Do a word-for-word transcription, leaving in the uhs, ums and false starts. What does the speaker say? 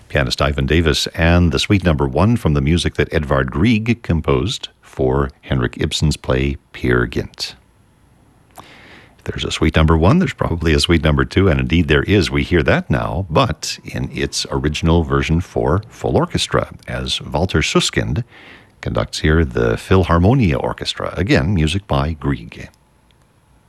pianist Ivan Davis, and the Suite Number One from the music that Edvard Grieg composed for Henrik Ibsen's play Peer Gynt. If there's a Suite Number One, there's probably a Suite Number Two, and indeed there is. We hear that now, but in its original version for full orchestra, as Walter Suskind conducts here the Philharmonia Orchestra. Again, music by Grieg.